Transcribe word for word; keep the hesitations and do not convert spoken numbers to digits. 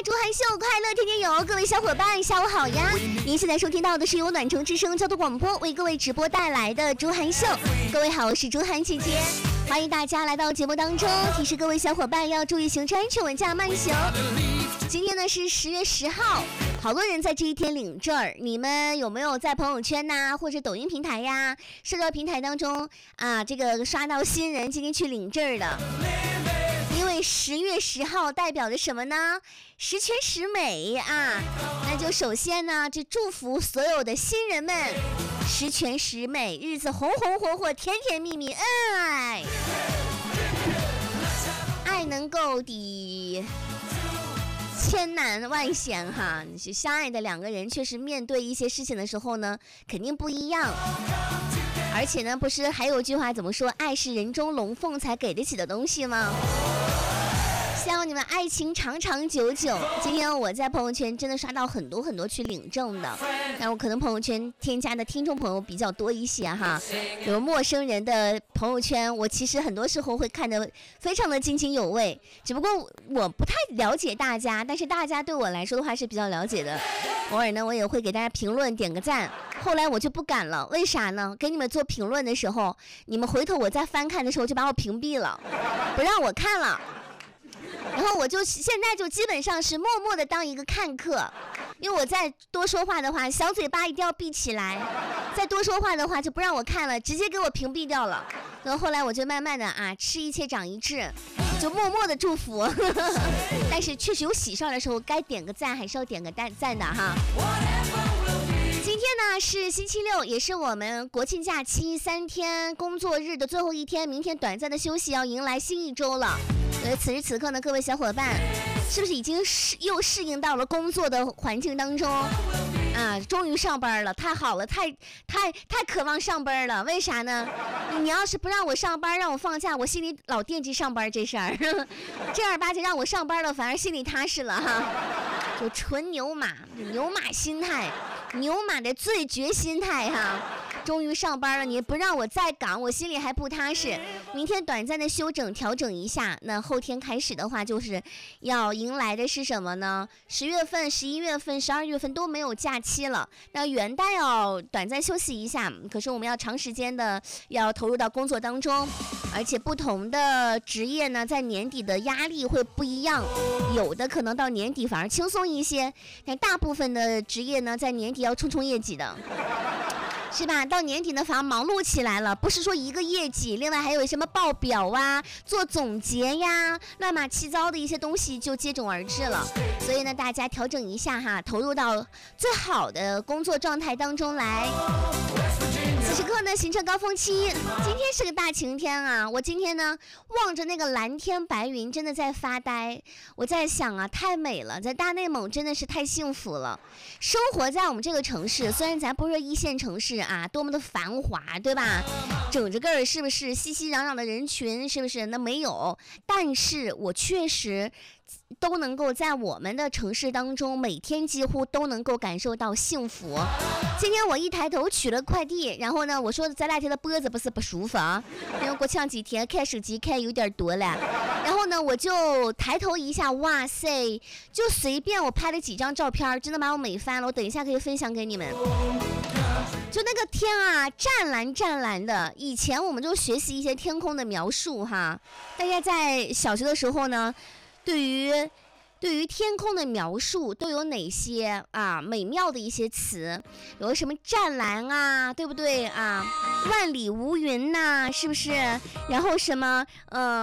猪汉秀，快乐天天有，各位小伙伴下午好呀！您现在收听到的是由暖城之声交通广播为各位直播带来的猪汉秀。各位好，我是猪汉姐姐，欢迎大家来到节目当中。提示各位小伙伴要注意行车安全，稳驾慢行。今天呢是十月十号，好多人在这一天领证儿。你们有没有在朋友圈呐、啊，或者抖音平台呀、社交平台当中啊，这个刷到新人今天去领证儿的？因为十月十号代表着什么呢？十全十美啊！那就首先呢，就祝福所有的新人们十全十美，日子红红火火，甜甜蜜蜜，恩爱，爱能够抵千难万险哈。相爱的两个人确实面对一些事情的时候呢，肯定不一样。而且呢，不是还有句话怎么说？爱是人中龙凤才给得起的东西吗？希望你们爱情长长久久。今天我在朋友圈真的刷到很多很多去领证的，但我可能朋友圈添加的听众朋友比较多一些哈。有陌生人的朋友圈，我其实很多时候会看得非常的津津有味，只不过我不太了解大家，但是大家对我来说的话是比较了解的。偶尔呢，我也会给大家评论点个赞。后来我就不敢了，为啥呢？给你们做评论的时候，你们回头我再翻看的时候就把我屏蔽了，不让我看了。然后我就现在就基本上是默默的当一个看客，因为我再多说话的话，小嘴巴一定要闭起来，再多说话的话就不让我看了，直接给我屏蔽掉了。然后后来我就慢慢的啊，吃一堑长一智，就默默的祝福。但是确实有喜事的时候，该点个赞还是要点个赞的哈。今天呢是星期六，也是我们国庆假期三天工作日的最后一天，明天短暂的休息，要迎来新一周了。所以此时此刻呢，各位小伙伴是不是已经适又适应到了工作的环境当中啊？终于上班了，太好了，太太太渴望上班了。为啥呢？你要是不让我上班，让我放假，我心里老惦记上班这事儿。正儿八经让我上班了，反而心里踏实了哈。就纯牛马，牛马心态，牛马的最绝心态哈。终于上班了，你不让我再岗，我心里还不踏实。明天短暂的休整调整一下，那后天开始的话，就是要迎来的是什么呢？十月份、十一月份、十二月份都没有假期了。那元旦要短暂休息一下，可是我们要长时间的要投入到工作当中，而且不同的职业呢，在年底的压力会不一样，有的可能到年底反而轻松一些，但大部分的职业呢，在年底要冲冲业绩的。是吧？到年底呢，反而忙碌起来了。不是说一个业绩，另外还有什么报表啊、做总结呀，乱码七糟的一些东西就接踵而至了。所以呢，大家调整一下哈，投入到最好的工作状态当中来。此时刻呢，行车高峰期，今天是个大晴天啊！我今天呢，望着那个蓝天白云，真的在发呆。我在想啊，太美了，在大内蒙真的是太幸福了。生活在我们这个城市，虽然咱不是一线城市啊，多么的繁华，对吧？整着个儿是不是熙熙攘攘的人群，是不是？那没有，但是我确实都能够在我们的城市当中，每天几乎都能够感受到幸福。今天我一抬头取了快递，然后呢，我说咱俩天的脖子不是不舒服啊，因为过前几天看手机看有点多了，然后呢，我就抬头一下，哇塞，就随便我拍了几张照片，真的把我美翻了。我等一下可以分享给你们。就那个天啊，湛蓝湛蓝的。以前我们就学习一些天空的描述哈，大家在小学的时候呢，对于对于天空的描述都有哪些啊美妙的一些词？有什么湛蓝啊，对不对啊？万里无云呐、啊，是不是？然后什么呃。